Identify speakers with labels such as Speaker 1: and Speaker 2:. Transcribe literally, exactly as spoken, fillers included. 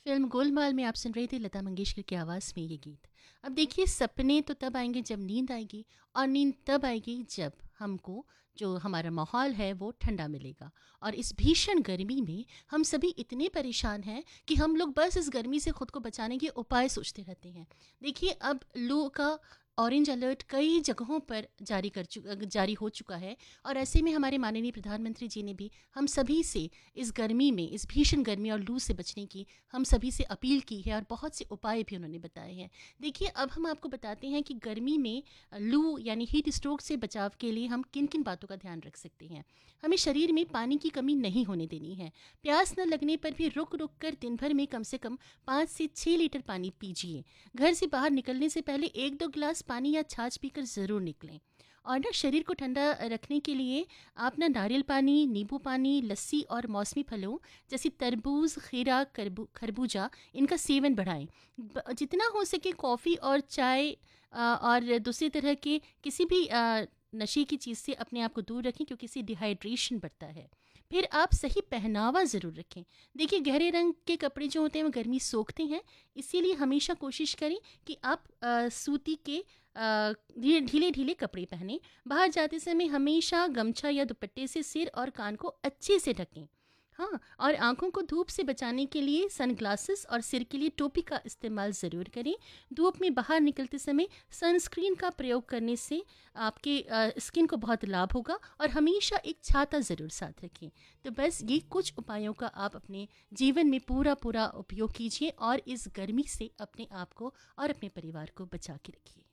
Speaker 1: Film Golmaal में आप सुन रहे थे लता मंगेशकर की आवाज़ में ये गीत। अब देखिए सपने तो तब आएँगे जब नींद आएगी और नींद तब आएगी जब हमको जो हमारा माहौल है वो ठंडा मिलेगा। और इस भीषण गर्मी में हम सभी इतने परेशान हैं कि हम लोग बस इस गर्मी से खुद को बचाने के उपाय सोचते रहते हैं। देखिए अब लू का ऑरेंज अलर्ट कई जगहों पर जारी कर चु अ, जारी हो चुका है और ऐसे में हमारे माननीय प्रधानमंत्री जी ने भी हम सभी से इस गर्मी में, इस भीषण गर्मी और लू से बचने की हम सभी से अपील की है और बहुत से उपाय भी उन्होंने बताए हैं। देखिए अब हम आपको बताते हैं कि गर्मी में अ, लू यानी हीट स्ट्रोक से बचाव के लिए हम किन-किन बातों का ध्यान रख सकते हैं। हमें शरीर में पानी की कमी नहीं होने देनी है। प्यास न लगने पर भी रुक-रुक कर दिन भर में कम से कम पाँच से छह लीटर पानी पीजिए। घर से बाहर निकलने से पहले एक दो गिलास पानी या छाछ पीकर ज़रूर निकलें। और ना शरीर को ठंडा रखने के लिए आप ना नारियल पानी, नींबू पानी, लस्सी और मौसमी फलों जैसे तरबूज, खीरा, करबू खरबूजा इनका सेवन बढ़ाएं। ब- जितना हो सके कॉफ़ी और चाय अ, और दूसरी तरह के किसी भी अ, नशे की चीज़ से अपने आप को दूर रखें क्योंकि इससे डिहाइड्रेशन बढ़ता है। फिर आप सही पहनावा ज़रूर रखें। देखिए गहरे रंग के कपड़े जो होते हैं वो गर्मी सोखते हैं, इसीलिए हमेशा कोशिश करें कि आप अ, सूती के अ, ढीले ढीले ढीले कपड़े पहनें। बाहर जाते समय हमेशा गमछा या दुपट्टे से सिर और कान को अच्छे से ढकें। हाँ, और आँखों को धूप से बचाने के लिए सनग्लासेस और सिर के लिए टोपी का इस्तेमाल ज़रूर करें। धूप में बाहर निकलते समय सनस्क्रीन का प्रयोग करने से आपके अ, स्किन को बहुत लाभ होगा और हमेशा एक छाता ज़रूर साथ रखें। तो बस ये कुछ उपायों का आप अपने जीवन में पूरा-पूरा उपयोग कीजिए और इस गर्मी से अपने आप को और अपने परिवार को बचा के रखिए।